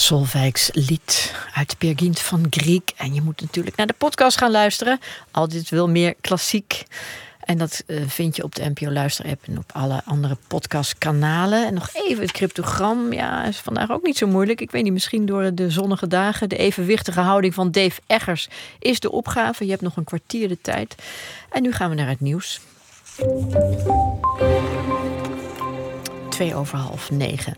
Solveig's lied uit Peer Gynt van Grieg. En je moet natuurlijk naar de podcast gaan luisteren. Altijd wil meer klassiek. En dat vind je op de NPO Luister-app en op alle andere podcastkanalen. En nog even het cryptogram. Ja, is vandaag ook niet zo moeilijk. Ik weet niet, misschien door de zonnige dagen. De evenwichtige houding van Dave Eggers is de opgave. Je hebt nog een kwartier de tijd. En nu gaan we naar het nieuws. 9:02.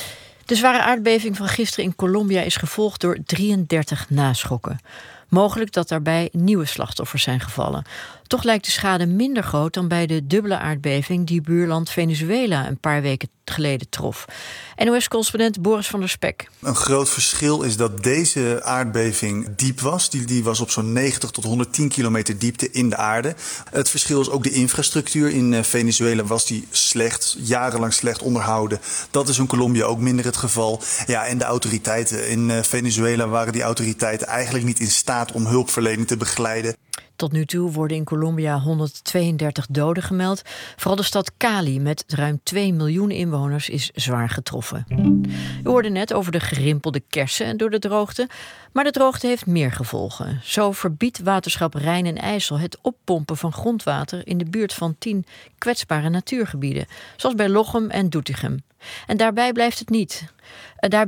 De zware aardbeving van gisteren in Colombia is gevolgd door 33 naschokken. Mogelijk dat daarbij nieuwe slachtoffers zijn gevallen. Toch lijkt de schade minder groot dan bij de dubbele aardbeving die buurland Venezuela een paar weken geleden trof. NOS-correspondent Boris van der Spek. Een groot verschil is dat deze aardbeving diep was. Die was op zo'n 90 tot 110 kilometer diepte in de aarde. Het verschil is ook de infrastructuur. In Venezuela was die slecht, jarenlang slecht onderhouden. Dat is in Colombia ook minder het geval. Ja, en de autoriteiten. In Venezuela waren die autoriteiten eigenlijk niet in staat om hulpverlening te begeleiden. Tot nu toe worden in Colombia 132 doden gemeld. Vooral de stad Cali met ruim 2 miljoen inwoners is zwaar getroffen. U hoorde net over de gerimpelde kersen door de droogte. Maar de droogte heeft meer gevolgen. Zo verbiedt waterschap Rijn en IJssel het oppompen van grondwater in de buurt van 10 kwetsbare natuurgebieden. Zoals bij Lochem en Doetinchem. En daarbij blijft het niet. Daar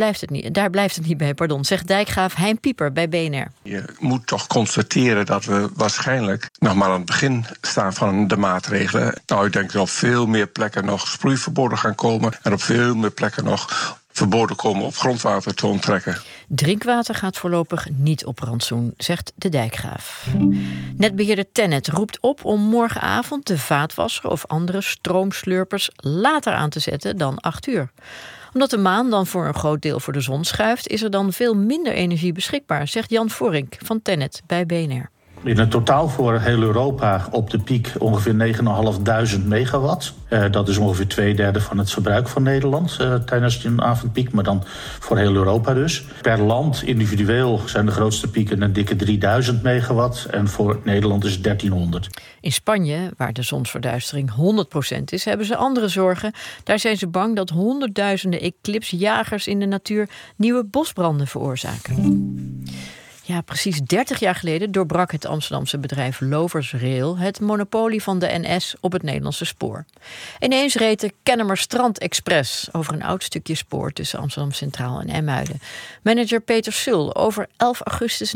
blijft het niet bij, zegt dijkgraaf Hein Pieper bij BNR. Je moet toch constateren dat we waarschijnlijk nog maar aan het begin staan van de maatregelen. Nou, ik denk dat op veel meer plekken nog sproeiverboden gaan komen en op veel meer plekken nog verboden komen op grondwater te onttrekken. Drinkwater gaat voorlopig niet op rantsoen, zegt de dijkgraaf. Netbeheerder TenneT roept op om morgenavond de vaatwasser of andere stroomslurpers later aan te zetten dan 8 uur. Omdat de maan dan voor een groot deel voor de zon schuift, is er dan veel minder energie beschikbaar, zegt Jan Vorink van TenneT bij BNR. In het totaal voor heel Europa op de piek ongeveer 9.500 megawatt. Dat is ongeveer 2/3 van het verbruik van Nederland tijdens een avondpiek, maar dan voor heel Europa dus. Per land individueel zijn de grootste pieken een dikke 3000 megawatt en voor Nederland is het 1300. In Spanje, waar de zonsverduistering 100% is, hebben ze andere zorgen. Daar zijn ze bang dat honderdduizenden eclipsjagers in de natuur nieuwe bosbranden veroorzaken. Ja, precies 30 jaar geleden doorbrak het Amsterdamse bedrijf Lovers Rail het monopolie van de NS op het Nederlandse spoor. Ineens reed de Kennemer Strand Express over een oud stukje spoor tussen Amsterdam Centraal en IJmuiden. Manager Peter Sul over 11 augustus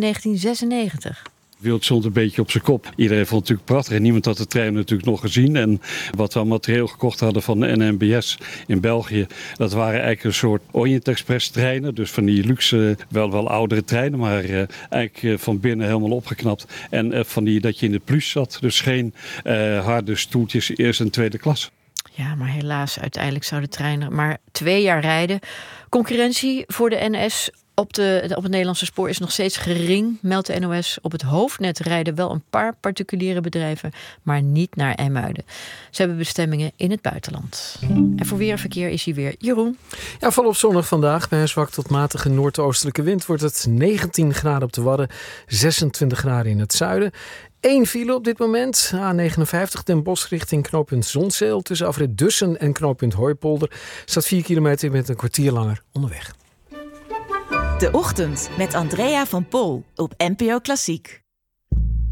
1996. De wereld stond een beetje op zijn kop. Iedereen vond het natuurlijk prachtig en niemand had de trein natuurlijk nog gezien. En wat we aan materieel gekocht hadden van de NMBS in België, dat waren eigenlijk een soort Orient Express treinen. Dus van die luxe, wel oudere treinen, maar eigenlijk van binnen helemaal opgeknapt. En van die dat je in de plus zat. Dus geen harde stoeltjes eerste en tweede klas. Ja, maar helaas, uiteindelijk zou de trein maar 2 jaar rijden. Concurrentie voor de NS op het Nederlandse spoor is nog steeds gering, meldt de NOS. Op het hoofdnet rijden wel een paar particuliere bedrijven, maar niet naar IJmuiden. Ze hebben bestemmingen in het buitenland. En voor weer en verkeer is hier weer Jeroen. Ja, volop zonnig vandaag. Bij een zwak tot matige noordoostelijke wind wordt het 19 graden op de Wadden, 26 graden in het zuiden. 1 file op dit moment, A59 Den Bosch richting knooppunt Zonzeel. Tussen afrit Dussen en knooppunt Hooipolder staat 4 kilometer met een kwartier langer onderweg. De Ochtend met Andrea van Pol op NPO Klassiek.